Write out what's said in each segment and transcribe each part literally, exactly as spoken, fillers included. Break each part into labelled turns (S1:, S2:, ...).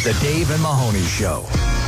S1: The Dave and Mahoney Show.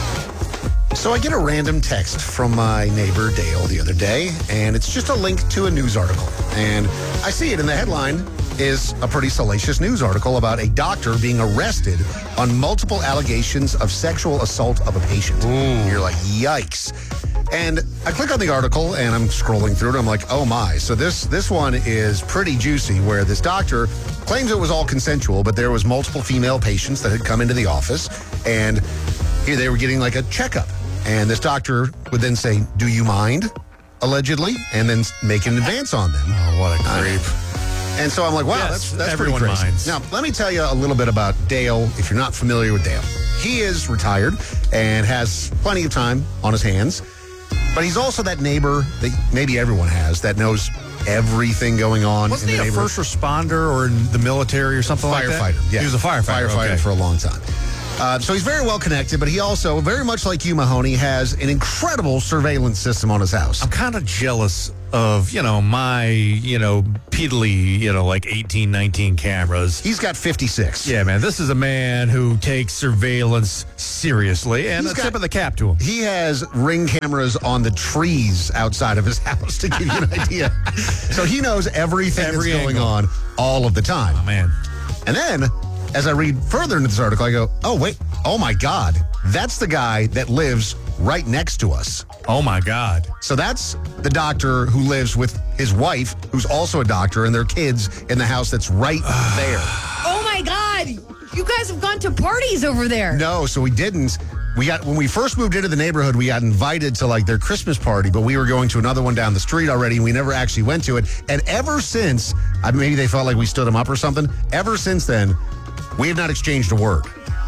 S2: So I get a random text from my neighbor Dale the other day, and it's just a link to a news article. And I see it, and the headline is a pretty salacious news article about a doctor being arrested on multiple allegations of sexual assault of a patient. Ooh. You're like, yikes. And I click on the article, and I'm scrolling through it. I'm like, oh, my. So this this one is pretty juicy, where this doctor claims it was all consensual, but there was multiple female patients that had come into the office, and here they were getting like a checkup. And this doctor would then say, do you mind, allegedly, and then make an advance on them.
S3: Oh, what a creep.
S2: Uh, and so I'm like, wow,
S3: yes,
S2: that's, that's
S3: everyone
S2: pretty crazy.
S3: minds.
S2: Now, let me tell you a little bit about Dale, if you're not familiar with Dale. He is retired and has plenty of time on his hands, but he's also that neighbor that maybe everyone has that knows everything going on
S3: Wasn't
S2: in the
S3: he a
S2: neighborhood.
S3: First responder or in the military or something like that?
S2: Firefighter, yeah.
S3: He was a firefighter.
S2: Firefighter
S3: okay.
S2: for a long time. Uh, so he's very well connected, but he also, very much like you, Mahoney, has an incredible surveillance system on his house.
S3: I'm kind of jealous of, you know, my, you know, piddly, you know, like eighteen, nineteen cameras.
S2: He's got fifty-six.
S3: Yeah, man, this is a man who takes surveillance seriously, and
S2: He's
S3: a
S2: got-
S3: tip of the cap to him.
S2: He has ring cameras on the trees outside of his house to give you an idea. So he knows everything
S3: Every
S2: that's going
S3: angle.
S2: on all of the time.
S3: Oh, man.
S2: And then, as I read further into this article, I go, oh, wait, oh my God, that's the guy that lives right next to us.
S3: Oh, my God.
S2: So that's the doctor who lives with his wife, who's also a doctor, and their kids in the house that's right there.
S4: Oh my God! You guys have gone to parties over there.
S2: No, so we didn't. We got when we first moved into the neighborhood, we got invited to like their Christmas party, but we were going to another one down the street already, and we never actually went to it. And ever since, I mean, maybe they felt like we stood them up or something. Ever since then, we have not exchanged a word.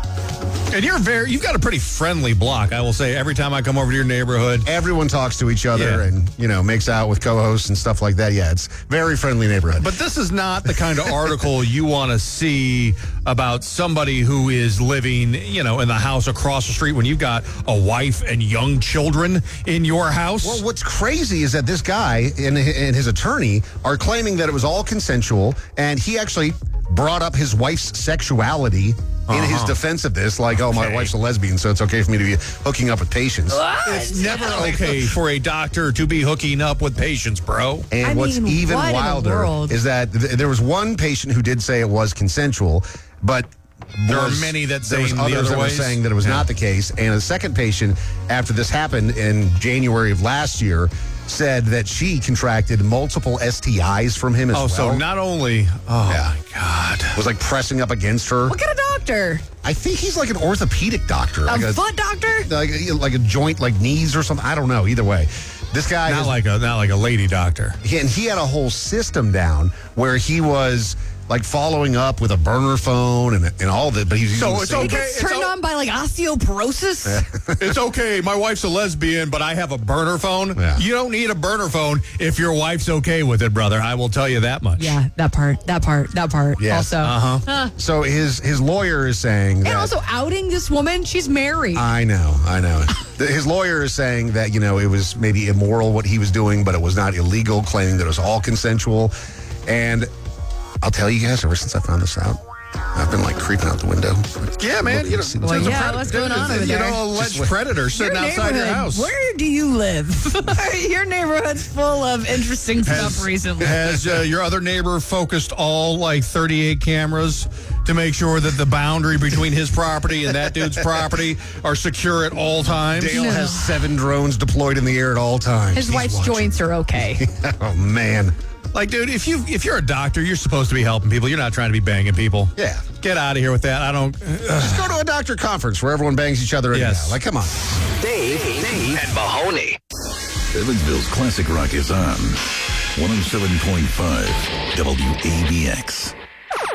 S3: And you're very, you've got a pretty friendly block, I will say. Every time I come over to your neighborhood,
S2: Everyone talks to each other
S3: Yeah.
S2: and, you know, makes out with co-hosts and stuff like that. Yeah, it's very friendly neighborhood.
S3: But this is not the kind of article you want to see about somebody who is living, you know, in the house across the street when you've got a wife and young children in your house.
S2: Well, what's crazy is that this guy and, and his attorney are claiming that it was all consensual, and he actually brought up his wife's sexuality in his
S3: Uh-huh.
S2: defense of this, like, oh, my
S3: Okay.
S2: wife's a lesbian, so it's okay for me to be hooking up with patients.
S3: It's never okay for a doctor to be hooking up with patients, bro.
S2: And
S4: I
S2: what's
S4: mean,
S2: even
S4: what in the
S2: wilder
S4: world?
S2: is that th- there was one patient who did say it was consensual, but
S3: There are
S2: was-
S3: many that
S2: there
S3: say
S2: was
S3: the
S2: others
S3: other
S2: that were
S3: ways.
S2: saying that it was
S3: Yeah.
S2: not the case. And a second patient, after this happened in January of last year, said that she contracted multiple S T Is from him as
S3: Oh,
S2: well.
S3: so not only, oh
S2: Yeah.
S3: my God.
S2: was like pressing up against her.
S4: What kind of doctor?
S2: I think he's like an orthopedic doctor,
S4: A
S2: like a
S4: foot doctor?
S2: like a, like a joint, like knees or something. I don't know. Either way, this guy
S3: Not
S2: is-
S3: like a not like a lady doctor.
S2: He- and he had a whole system down where he was like following up with a burner phone and, and all that, but he was
S3: So
S2: using the
S3: it's
S2: same-
S4: He
S3: okay.
S4: gets
S3: it's
S4: turned
S3: o-
S4: on by like osteoporosis?
S3: It's okay. My wife's a lesbian, but I have a burner phone.
S2: Yeah.
S3: You don't need a burner phone if your wife's okay with it, brother. I will tell you that much.
S4: Yeah, that part, that part, that part.
S2: Yes.
S4: Also.
S3: Uh-huh.
S4: Huh.
S2: So his his lawyer is saying that
S4: And also outing this woman, she's married.
S2: I know, I know. The- His lawyer is saying that, you know, it was maybe immoral what he was doing, but it was not illegal, claiming that it was all consensual. And I'll tell you guys, ever since I found this out, I've been like creeping out the window.
S3: Yeah, man.
S2: Looking
S3: You
S2: to
S3: know,
S2: see what's
S4: Well,
S2: going
S4: yeah,
S2: on.
S4: what's going on over
S3: you
S4: there?
S3: know, alleged
S2: Just-
S3: predator sitting
S4: Your
S3: outside your
S4: neighborhood,
S3: house.
S4: Where do you live? Your neighborhood's full of interesting stuff recently.
S3: Has uh, your other neighbor focused all like thirty-eight cameras to make sure that the boundary between his property and that dude's property are secure at all times?
S2: Dale has seven drones deployed in the air at all times.
S4: His
S2: He's
S4: wife's
S2: watching.
S4: joints are okay.
S2: Oh, man.
S3: Like, dude, if you if you're a doctor, you're supposed to be helping people. You're not trying to be banging people.
S2: Yeah.
S3: Get out of here with that. I don't.
S2: Just go to a doctor conference where everyone bangs each other anyhow.
S3: Yes.
S2: Like, come on.
S1: Dave, Dave, and Mahoney.
S5: Evansville's Classic Rock is on one oh seven point five W A B X.